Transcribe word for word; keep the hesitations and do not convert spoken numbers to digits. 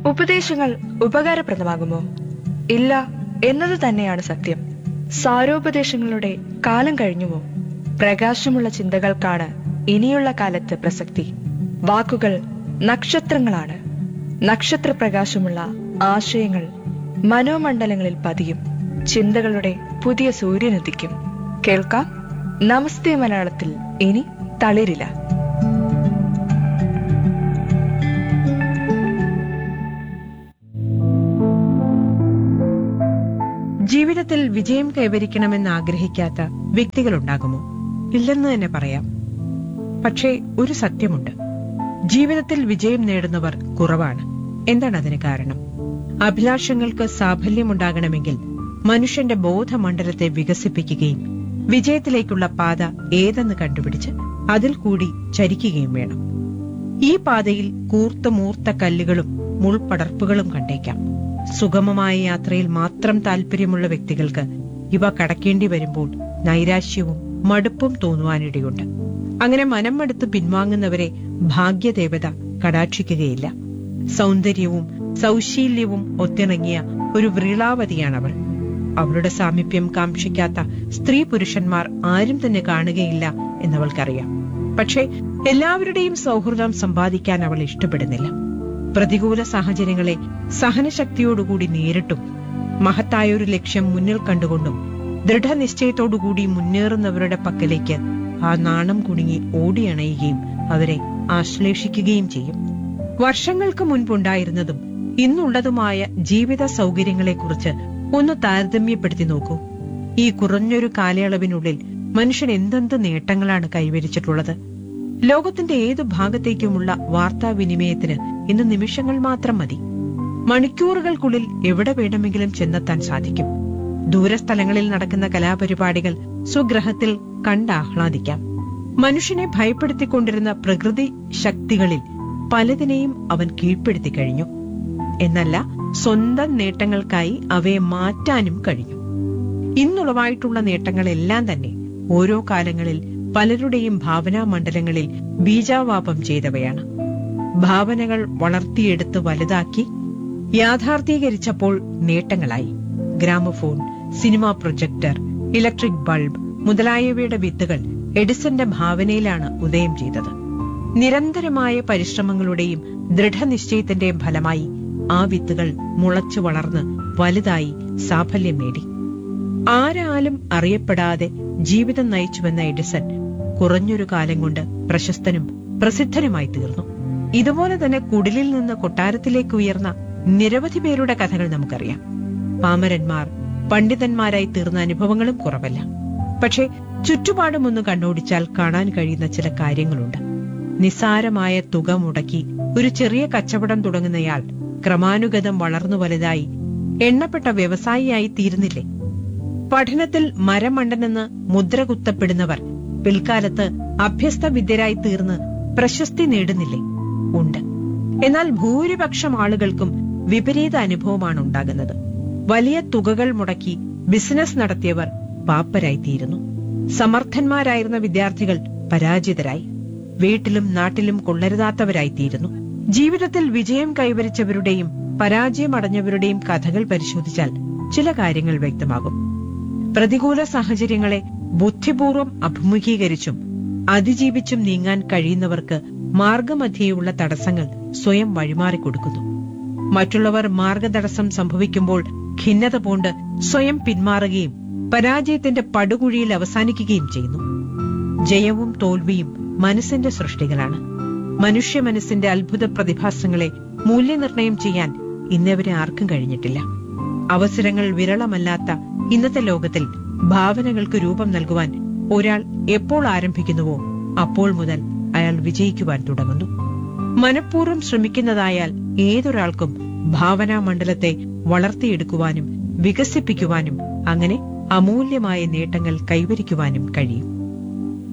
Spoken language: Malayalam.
ഉപദേശങ്ങൾ ഉപകാരപ്രദമാകുമോ? ഇല്ല എന്നത് തന്നെയാണ് സത്യം. സാരോപദേശങ്ങളുടെ കാലം കഴിഞ്ഞുവോ? പ്രകാശമുള്ള ചിന്തകൾക്കാണ് ഇനിയുള്ള കാലത്ത് പ്രസക്തി. വാക്കുകൾ നക്ഷത്രങ്ങളാണ്. നക്ഷത്രപ്രകാശമുള്ള ആശയങ്ങൾ മനോമണ്ഡലങ്ങളിൽ പതിയും. ചിന്തകളുടെ പുതിയ സൂര്യനുദിക്കും. കേൾക്കാം നമസ്തേ മലയാളത്തിൽ ഇനി തളിരില്ല. ജീവിതത്തിൽ വിജയം കൈവരിക്കണമെന്ന് ആഗ്രഹിക്കാത്ത വ്യക്തികളുണ്ടാകുമോ? ഇല്ലെന്ന് തന്നെ പറയാം. പക്ഷേ ഒരു സത്യമുണ്ട്, ജീവിതത്തിൽ വിജയം നേടുന്നവർ കുറവാണ്. എന്താണ് അതിന് കാരണം? അഭിലാഷങ്ങൾക്ക് സാഫല്യമുണ്ടാകണമെങ്കിൽ മനുഷ്യന്റെ ബോധമണ്ഡലത്തെ വികസിപ്പിക്കുകയും വിജയത്തിലേക്കുള്ള പാത ഏതെന്ന് കണ്ടുപിടിച്ച് അതിൽ കൂടി ചരിക്കുകയും വേണം. ഈ പാതയിൽ കൂർത്ത മൂർത്ത കല്ലുകളും മുൾപടർപ്പുകളും കണ്ടേക്കാം. സുഗമമായ യാത്രയിൽ മാത്രം താല്പര്യമുള്ള വ്യക്തികൾക്ക് ഇവ കടക്കേണ്ടി വരുമ്പോൾ നൈരാശ്യവും മടുപ്പും തോന്നുവാനിടയുണ്ട്. അങ്ങനെ മനം മടുത്ത് പിൻവാങ്ങുന്നവരെ ഭാഗ്യദേവത കടാക്ഷിക്കുകയില്ല. സൗന്ദര്യവും സൗശീല്യവും ഒത്തിണങ്ങിയ ഒരു വ്രീളാവതിയാണവൾ. അവളുടെ സാമീപ്യം കാക്ഷിക്കാത്ത സ്ത്രീ പുരുഷന്മാർ ആരും തന്നെ കാണുകയില്ല എന്നവൾക്കറിയാം. പക്ഷെ എല്ലാവരുടെയും സൗഹൃദം സമ്പാദിക്കാൻ അവൾ ഇഷ്ടപ്പെടുന്നില്ല. പ്രതികൂല സാഹചര്യങ്ങളെ സഹനശക്തിയോടുകൂടി നേരിട്ടും മഹത്തായൊരു ലക്ഷ്യം മുന്നിൽ കണ്ടുകൊണ്ടും ദൃഢനിശ്ചയത്തോടുകൂടി മുന്നേറുന്നവരുടെ പക്കലേക്ക് ആ നാണം കുണുങ്ങി ഓടിയണയുകയും അവരെ ആശ്ലേഷിക്കുകയും ചെയ്യും. വർഷങ്ങൾക്ക് മുൻപുണ്ടായിരുന്നതും ഇന്നുള്ളതുമായ ജീവിത സൗകര്യങ്ങളെക്കുറിച്ച് ഒന്ന് താരതമ്യപ്പെടുത്തി നോക്കൂ. ഈ കുറഞ്ഞൊരു കാലയളവിനുള്ളിൽ മനുഷ്യൻ എന്തെന്ത് നേട്ടങ്ങളാണ് കൈവരിച്ചിട്ടുള്ളത്. ലോകത്തിന്റെ ഏതു ഭാഗത്തേക്കുമുള്ള വാർത്താവിനിമയത്തിന് ഇന്ന് നിമിഷങ്ങൾ മാത്രം മതി. മണിക്കൂറുകൾക്കുള്ളിൽ എവിടെ വേണമെങ്കിലും ചെന്നെത്താൻ സാധിക്കും. ദൂരസ്ഥലങ്ങളിൽ നടക്കുന്ന കലാപരിപാടികൾ സ്വഗ്രഹത്തിൽ കണ്ടാഹ്ലാദിക്കാം. മനുഷ്യനെ ഭയപ്പെടുത്തിക്കൊണ്ടിരുന്ന പ്രകൃതി ശക്തികളിൽ പലതിനെയും അവൻ കീഴ്പ്പെടുത്തി കഴിഞ്ഞു. എന്നല്ല, സ്വന്തം നേട്ടങ്ങൾക്കായി അവയെ മാറ്റാനും കഴിഞ്ഞു. ഇന്നുളവായിട്ടുള്ള നേട്ടങ്ങളെല്ലാം തന്നെ ഓരോ കാലങ്ങളിൽ പലരുടെയും ഭാവനാ മണ്ഡലങ്ങളിൽ ബീജാവാപം ചെയ്തവയാണ്. ഭാവനകൾ വളർത്തിയെടുത്ത് വലുതാക്കി യാഥാർത്ഥീകരിച്ചപ്പോൾ നേട്ടങ്ങളായി. Gramophone, cinema projector, electric bulb മുതലായവയുടെ വിത്തുകൾ എഡിസന്റെ ഭാവനയിലാണ് ഉദയം ചെയ്തത്. നിരന്തരമായ പരിശ്രമങ്ങളുടെയും ദൃഢനിശ്ചയത്തിന്റെയും ഫലമായി ആ വിത്തുകൾ മുളച്ചു വളർന്ന് വലുതായി സാഫല്യം നേടി. ആരാലും അറിയപ്പെടാതെ ജീവിതം നയിച്ചുവെന്ന എഡിസൺ കുറഞ്ഞൊരു കാലം കൊണ്ട് പ്രശസ്തനും പ്രസിദ്ധനുമായി തീർന്നു. ഇതുപോലെ തന്നെ കുടിലിൽ നിന്ന് കൊട്ടാരത്തിലേക്ക് ഉയർന്ന നിരവധി പേരുടെ കഥകൾ നമുക്കറിയാം. പാമരന്മാർ പണ്ഡിതന്മാരായി തീർന്ന അനുഭവങ്ങളും കുറവല്ല. പക്ഷെ ചുറ്റുപാടും ഒന്ന് കണ്ണോടിച്ചാൽ കാണാൻ കഴിയുന്ന ചില കാര്യങ്ങളുണ്ട്. നിസ്സാരമായ തുക മുടക്കി ഒരു ചെറിയ കച്ചവടം തുടങ്ങുന്നയാൾ ക്രമാനുഗതം വളർന്നു വലുതായി എണ്ണപ്പെട്ട വ്യവസായിയായി തീരുന്നില്ലേ? പഠനത്തിൽ മരമണ്ടനെന്ന് മുദ്ര കുത്തപ്പെടുന്നവർ പിൽക്കാലത്ത് അഭ്യസ്ത വിദ്യരായി തീർന്ന് പ്രശസ്തി നേടുന്നില്ലേ? ഉണ്ട്. എന്നാൽ ഭൂരിപക്ഷം ആളുകൾക്കും വിപരീത അനുഭവമാണ് ഉണ്ടാകുന്നത്. വലിയ തുകകൾ മുടക്കി ബിസിനസ് നടത്തിയവർ പാപ്പരായിത്തീരുന്നു. സമർത്ഥന്മാരായിരുന്ന വിദ്യാർത്ഥികൾ പരാജിതരായി വീട്ടിലും നാട്ടിലും കൊള്ളരുതാത്തവരായിത്തീരുന്നു. ജീവിതത്തിൽ വിജയം കൈവരിച്ചവരുടെയും പരാജയമടഞ്ഞവരുടെയും കഥകൾ പരിശോധിച്ചാൽ ചില കാര്യങ്ങൾ വ്യക്തമാകും. പ്രതികൂല സാഹചര്യങ്ങളെ ബുദ്ധിപൂർവം അഭിമുഖീകരിച്ചും അതിജീവിച്ചും നീങ്ങാൻ കഴിയുന്നവർക്ക് മാർഗമധ്യേയുള്ള തടസ്സങ്ങൾ സ്വയം വഴിമാറിക്കൊടുക്കുന്നു. മറ്റുള്ളവർ മാർഗതടസ്സം സംഭവിക്കുമ്പോൾ ഖിന്നത പൂണ്ട് സ്വയം പിന്മാറുകയും പരാജയത്തിന്റെ പടുകുഴിയിൽ അവസാനിക്കുകയും ചെയ്യുന്നു. ജയവും തോൽവിയും മനസ്സിന്റെ സൃഷ്ടികളാണ്. മനുഷ്യ മനസ്സിന്റെ അത്ഭുത പ്രതിഭാസങ്ങളെ മൂല്യനിർണയം ചെയ്യാൻ ഇന്നവരെ ആർക്കും കഴിഞ്ഞിട്ടില്ല. അവസരങ്ങൾ വിരളമല്ലാത്ത ഇന്നത്തെ ലോകത്തിൽ ഭാവനകൾക്ക് രൂപം നൽകുവാൻ ഒരാൾ എപ്പോൾ ആരംഭിക്കുന്നുവോ അപ്പോൾ മുതൽ അയാൾ വിജയിക്കുവാൻ തുടങ്ങുന്നു. മനഃപൂർവ്വം ശ്രമിക്കുന്നതായാൽ ഏതൊരാൾക്കും ഭാവനാ മണ്ഡലത്തെ വളർത്തിയെടുക്കുവാനും വികസിപ്പിക്കുവാനും അങ്ങനെ അമൂല്യമായ നേട്ടങ്ങൾ കൈവരിക്കുവാനും കഴിയും.